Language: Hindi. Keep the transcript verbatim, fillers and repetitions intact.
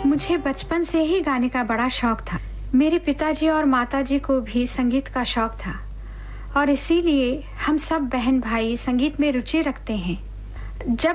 मुझे बचपन से ही गाने का बड़ा शौक था। मेरे पिताजी और माताजी को भी संगीत का शौक था और इसीलिए हम सब बहन भाई संगीत में रुचि रखते हैं। जब